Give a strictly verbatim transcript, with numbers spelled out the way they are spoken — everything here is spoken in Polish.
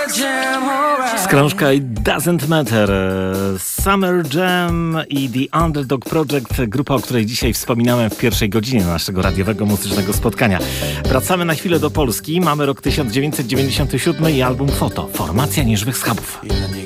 Krążka It Doesn't Matter, Summer Jam i The Underdog Project, grupa, o której dzisiaj wspominałem w pierwszej godzinie naszego radiowego muzycznego spotkania. Wracamy na chwilę do Polski. Mamy rok tysiąc dziewięćset dziewięćdziesiąty siódmy i album Foto, formacja Nieżywych Schabów.